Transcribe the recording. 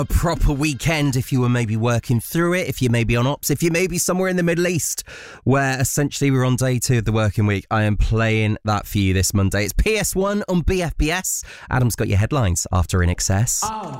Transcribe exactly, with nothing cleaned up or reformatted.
A proper weekend if you were maybe working through it, if you may be on ops, if you may be somewhere in the Middle East where essentially we're on day two of the working week. I am playing that for you this Monday. It's P S one on B F B S. Adam's got your headlines after In Excess. Oh.